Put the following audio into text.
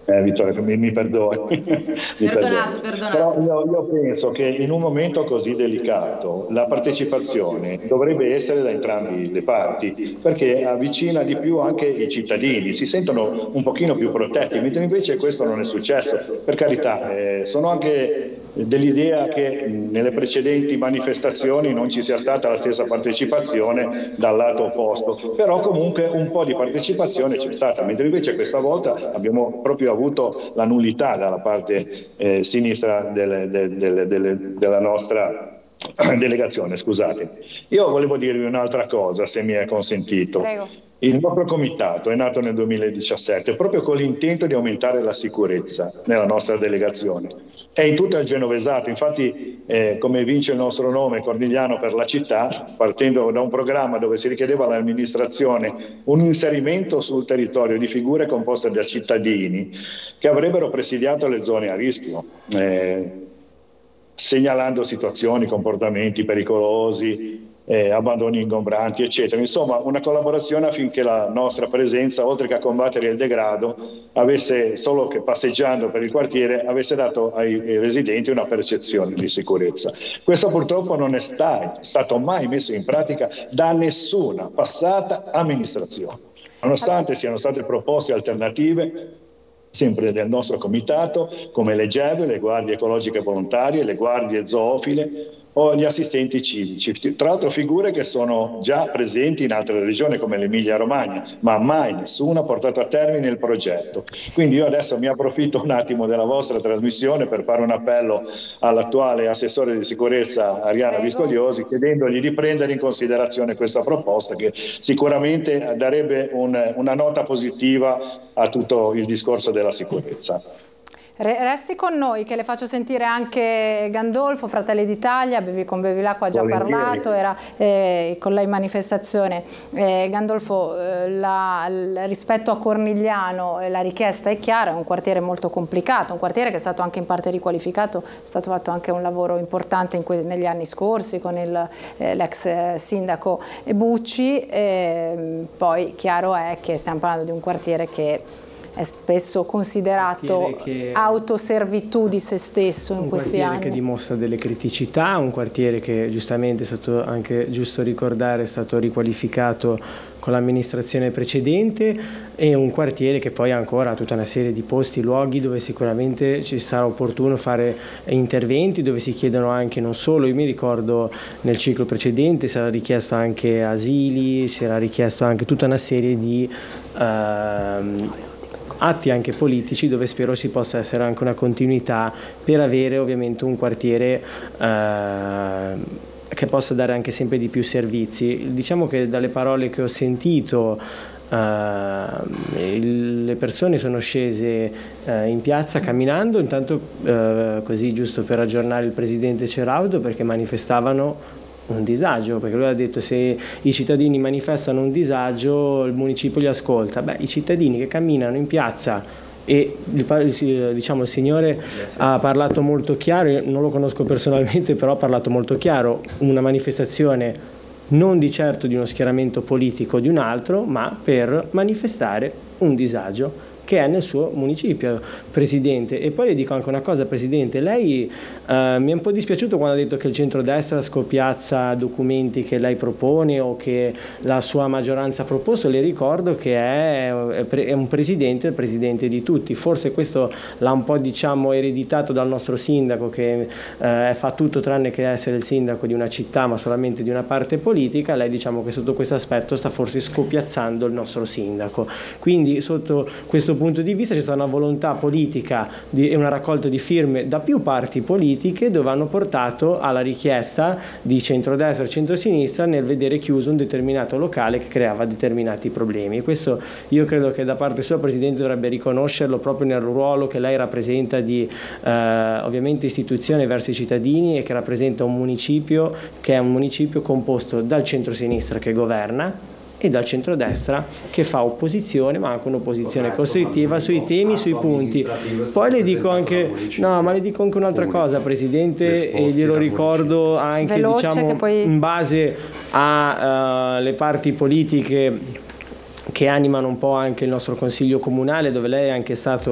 Vittorio, mi perdoni, mi perdoni. Perdonato, Però perdonato. io penso che in un momento così delicato la partecipazione dovrebbe essere da entrambi le parti, perché avvicina di più anche i cittadini, si sentono un pochino più protetti, mentre invece questo non è successo. Per carità, sono anche dell'idea che nelle precedenti manifestazioni non ci sia stata la stessa partecipazione dal lato opposto, però comunque un po' di partecipazione c'è stata, mentre invece questa volta abbiamo proprio avuto la nullità dalla parte sinistra della nostra delegazione, scusate. Io volevo dirvi un'altra cosa, se mi è consentito. Prego. Il nostro comitato è nato nel 2017 proprio con l'intento di aumentare la sicurezza nella nostra delegazione. È in tutto il Genovesato, infatti come vince il nostro nome Cornigliano per la città, partendo da un programma dove si richiedeva all'amministrazione un inserimento sul territorio di figure composte da cittadini che avrebbero presidiato le zone a rischio, segnalando situazioni, comportamenti pericolosi, abbandoni ingombranti, eccetera. Insomma, una collaborazione affinché la nostra presenza, oltre che a combattere il degrado, avesse, solo che passeggiando per il quartiere, avesse dato ai residenti una percezione di sicurezza. Questo purtroppo non è stato mai messo in pratica da nessuna passata amministrazione, nonostante siano state proposte alternative sempre del nostro comitato, come le GEV, le guardie ecologiche volontarie, le guardie zoofile o gli assistenti civici. Tra l'altro figure che sono già presenti in altre regioni come l'Emilia Romagna, ma mai nessuno ha portato a termine il progetto. Quindi io adesso mi approfitto un attimo della vostra trasmissione per fare un appello all'attuale assessore di sicurezza Ariana Viscogliosi, chiedendogli di prendere in considerazione questa proposta che sicuramente darebbe una nota positiva a tutto il discorso della sicurezza. Resti con noi che le faccio sentire anche Gandolfo, Fratelli d'Italia, con Bevilacqua ha già parlato, era con lei in manifestazione. Gandolfo, rispetto a Cornigliano la richiesta è chiara, è un quartiere molto complicato, un quartiere che è stato anche in parte riqualificato, è stato fatto anche un lavoro importante negli anni scorsi con l'ex sindaco Bucci, poi chiaro è che stiamo parlando di un quartiere che è spesso considerato autoservitù di se stesso in questi anni. Un quartiere che dimostra delle criticità, un quartiere che giustamente è stato anche giusto ricordare è stato riqualificato con l'amministrazione precedente, e un quartiere che poi ancora ha tutta una serie di posti, luoghi dove sicuramente ci sarà opportuno fare interventi, dove si chiedono anche non solo, io mi ricordo nel ciclo precedente si era richiesto anche asili, si era richiesto anche tutta una serie di atti anche politici, dove spero ci possa essere anche una continuità per avere ovviamente un quartiere che possa dare anche sempre di più servizi. Diciamo che dalle parole che ho sentito le persone sono scese in piazza camminando, intanto così giusto per aggiornare il presidente Ceraudo, perché manifestavano un disagio, perché lui ha detto se i cittadini manifestano un disagio il municipio li ascolta. Beh, i cittadini che camminano in piazza, e diciamo il signore ha parlato molto chiaro, io non lo conosco personalmente, però ha parlato molto chiaro, una manifestazione non di certo di uno schieramento politico o di un altro, ma per manifestare un disagio che è nel suo municipio, Presidente. E poi le dico anche una cosa, Presidente, lei mi è un po' dispiaciuto quando ha detto che il centrodestra scopiazza documenti che lei propone o che la sua maggioranza ha proposto. Le ricordo che è un Presidente, il Presidente di tutti. Forse questo l'ha un po' ereditato dal nostro sindaco, che fa tutto tranne che essere il sindaco di una città ma solamente di una parte politica. Lei diciamo che sotto questo aspetto sta forse scopiazzando il nostro sindaco. Quindi sotto questo punto di vista c'è stata una volontà politica e una raccolta di firme da più parti politiche, dove hanno portato alla richiesta di centrodestra e centrosinistra nel vedere chiuso un determinato locale che creava determinati problemi. E questo io credo che da parte sua, Presidente, dovrebbe riconoscerlo proprio nel ruolo che lei rappresenta di ovviamente istituzione verso i cittadini, e che rappresenta un municipio che è un municipio composto dal centrosinistra che governa e dal centrodestra che fa opposizione, ma anche un'opposizione costruttiva sui temi, sui punti. Poi le dico anche, no, ma le dico anche un'altra cosa, Presidente, e glielo ricordo anche in base alle parti politiche che animano un po' anche il nostro Consiglio Comunale, dove lei è anche stato